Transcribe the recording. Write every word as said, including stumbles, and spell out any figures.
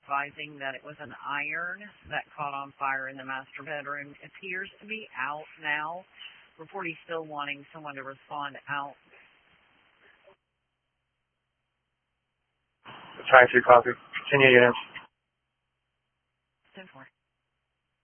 advising that it was an iron that caught on fire in the master bedroom. It appears to be out now. Report he's still wanting someone to respond out. Trying to copy. Continue units.